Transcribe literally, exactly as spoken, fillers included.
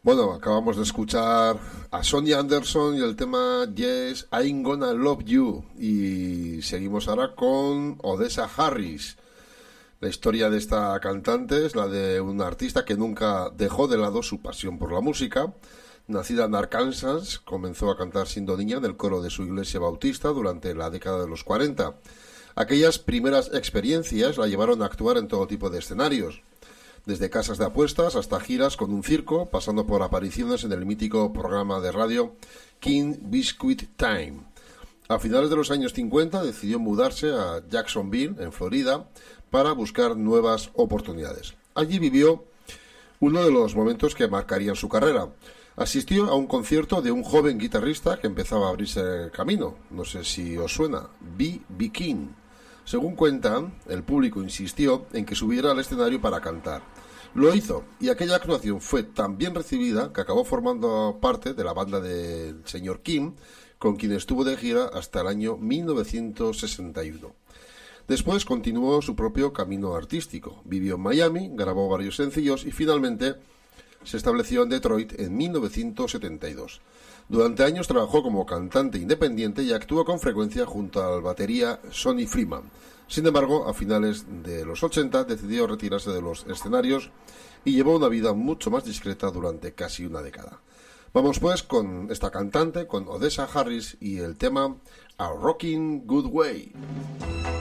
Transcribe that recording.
Bueno, acabamos de escuchar a Sonny Anderson y el tema Yes, I'm Gonna Love You. Y seguimos ahora con Odessa Harris. La historia de esta cantante es la de una artista que nunca dejó de lado su pasión por la música. Nacida en Arkansas, comenzó a cantar siendo niña en el coro de su iglesia bautista durante la década de los cuarenta. Aquellas primeras experiencias la llevaron a actuar en todo tipo de escenarios, desde casas de apuestas hasta giras con un circo, pasando por apariciones en el mítico programa de radio King Biscuit Time. A finales de los años cincuenta decidió mudarse a Jacksonville, en Florida, para buscar nuevas oportunidades. Allí vivió uno de los momentos que marcarían su carrera. Asistió a un concierto de un joven guitarrista que empezaba a abrirse camino. No sé si os suena, B B. King. Según cuentan, el público insistió en que subiera al escenario para cantar. Lo hizo, y aquella actuación fue tan bien recibida que acabó formando parte de la banda del señor King, con quien estuvo de gira hasta el año mil novecientos sesenta y uno. Después continuó su propio camino artístico. Vivió en Miami, grabó varios sencillos y finalmente se estableció en Detroit en mil novecientos setenta y dos. Durante años trabajó como cantante independiente y actuó con frecuencia junto al batería Sonny Freeman. Sin embargo, a finales de los ochenta decidió retirarse de los escenarios y llevó una vida mucho más discreta durante casi una década. Vamos pues con esta cantante, con Odessa Harris y el tema A Rockin' Good Way.